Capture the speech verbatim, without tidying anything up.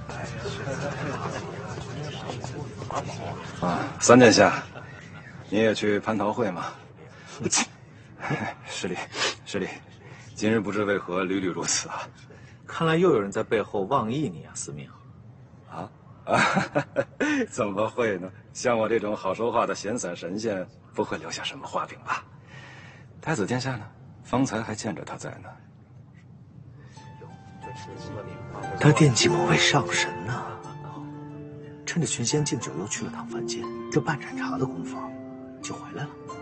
啊，三殿下，你也去蟠桃会吗？失礼，失礼。今日不知为何屡屡如此啊！ 看来又有人在背后妄议你啊，司命。 啊啊！怎么会呢？像我这种好说话的闲散神仙，不会留下什么画饼吧？太子殿下呢？方才还见着他在呢。 他惦记某位上神呢。趁着群仙敬酒又去了趟凡间，这半盏茶的功夫就回来了。